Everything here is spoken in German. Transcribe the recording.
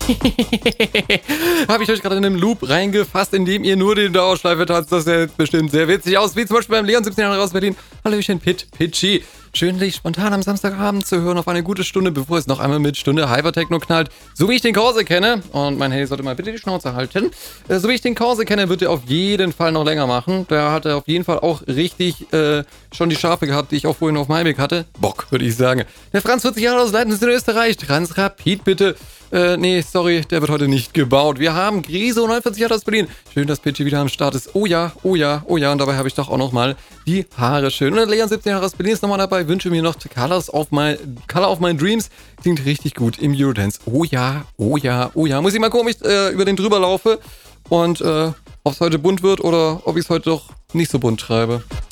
Habe ich euch gerade in einem Loop reingefasst, in dem ihr nur den Dauerschleife tanzt. Das sieht bestimmt sehr witzig aus, wie zum Beispiel beim Leon 17 Jahre aus Berlin. Hallöchen, Pitchy. Schön, dich spontan am Samstagabend zu hören auf eine gute Stunde, bevor es noch einmal mit Stunde Hypertechno knallt. So wie ich den Korse kenne, und mein Handy sollte mal bitte die Schnauze halten, so wie ich den Korse kenne, wird er auf jeden Fall noch länger machen. Der hatte auf jeden Fall auch richtig schon die Schafe gehabt, die ich auch vorhin auf Maybach hatte. Bock, würde ich sagen. Der Franz, 40 Jahre aus Leibniz in Österreich. Transrapid bitte. Nee, sorry, der wird heute nicht gebaut. Wir haben Griso, 49 Jahre aus Berlin. Schön, dass Pitchy wieder am Start ist. Oh ja, oh ja, oh ja. Und dabei habe ich doch auch noch mal die Haare schön. Und Leon, 17 Jahre aus Berlin ist nochmal dabei. Wünsche mir noch Color of My Dreams. Klingt richtig gut im Eurodance. Oh ja, oh ja, oh ja. Muss ich mal gucken, ob ich über den drüber laufe und ob es heute bunt wird oder ob ich es heute doch nicht so bunt schreibe.